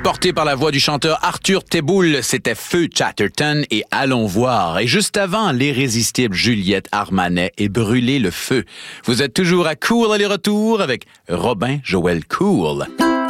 Porté par la voix du chanteur Arthur Teboul, c'était Feu Chatterton et Allons voir. Et juste avant, l'irrésistible Juliette Armanet et Brûler le feu. Vous êtes toujours à Cool aller-retour avec Robin Joël Cool.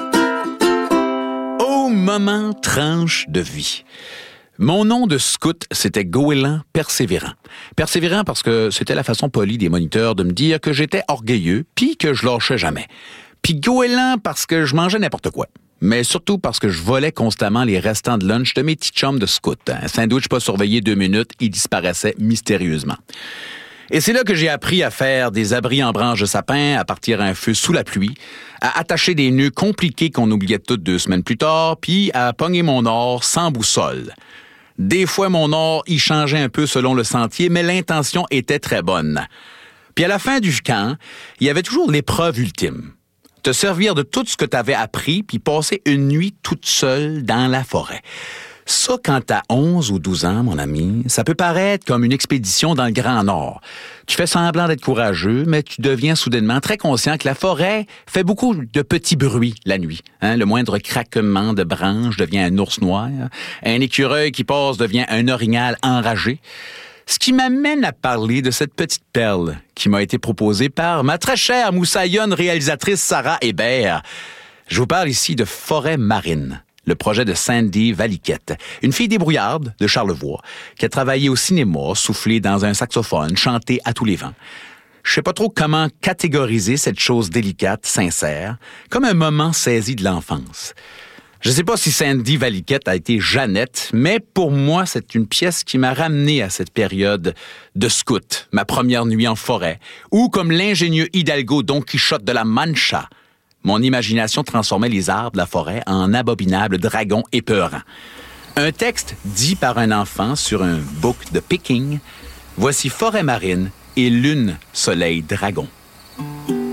Au moment tranche de vie. Mon nom de scout, c'était Goéland Persévérant. Persévérant parce que c'était la façon polie des moniteurs de me dire que j'étais orgueilleux puis que je lâchais jamais. Puis Goéland parce que je mangeais n'importe quoi. Mais surtout parce que je volais constamment les restants de lunch de mes petits chums de scout. Un sandwich pas surveillé 2 minutes, il disparaissait mystérieusement. Et c'est là que j'ai appris à faire des abris en branches de sapin, à partir à un feu sous la pluie, à attacher des nœuds compliqués qu'on oubliait toutes 2 semaines plus tard, puis à pogner mon or sans boussole. Des fois, mon or y changeait un peu selon le sentier, mais l'intention était très bonne. Puis à la fin du camp, il y avait toujours l'épreuve ultime. Te servir de tout ce que tu avais appris, puis passer une nuit toute seule dans la forêt. Ça, quand t'as 11 ou 12 ans, mon ami, ça peut paraître comme une expédition dans le Grand Nord. Tu fais semblant d'être courageux, mais tu deviens soudainement très conscient que la forêt fait beaucoup de petits bruits la nuit. Le moindre craquement de branches devient un ours noir. Un écureuil qui passe devient un orignal enragé. Ce qui m'amène à parler de cette petite perle qui m'a été proposée par ma très chère moussaillonne réalisatrice Sarah Hébert. Je vous parle ici de Forêt marine, le projet de Sandy Valiquette, une fille débrouillarde de Charlevoix qui a travaillé au cinéma, soufflé dans un saxophone, chanté à tous les vents. Je sais pas trop comment catégoriser cette chose délicate, sincère, comme un moment saisi de l'enfance. Je sais pas si Sandy Valiquette a été Jeannette, mais pour moi, c'est une pièce qui m'a ramené à cette période de scout, ma première nuit en forêt, où, comme l'ingénieux Hidalgo Don Quichotte de la Mancha, mon imagination transformait les arbres de la forêt en abominables dragons épeurants. Un texte dit par un enfant sur un book de picking. Voici Forêt marine et Lune, soleil, dragon.